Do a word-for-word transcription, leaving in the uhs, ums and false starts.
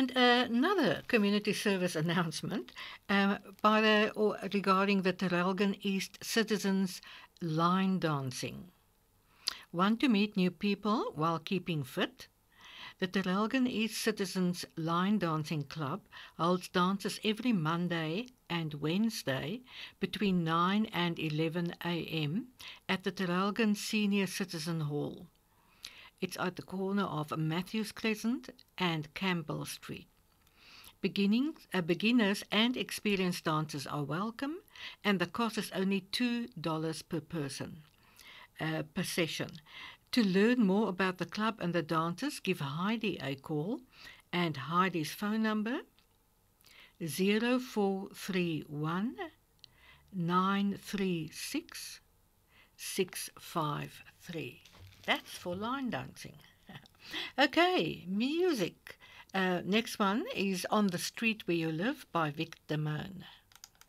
And uh, another community service announcement um, by the, or regarding the Traralgon East citizens line dancing. Want to meet new people while keeping fit? The Traralgon East Citizens Line Dancing Club holds dances every Monday and Wednesday between nine and eleven a m at the Traralgon Senior Citizen Hall. It's at the corner of Matthews Crescent and Campbell Street. Beginnings, uh, beginners and experienced dancers are welcome, and the cost is only two dollars per person, uh, per session. To learn more about the club and the dancers, give Heidi a call, and Heidi's phone number zero four three one nine three six six five three. That's for line dancing. Okay, music. Uh, next one is On the Street Where You Live by Vic Damone.